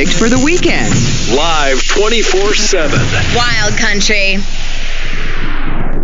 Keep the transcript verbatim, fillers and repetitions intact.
perfect for the weekend. Live twenty-four seven. Wild Country.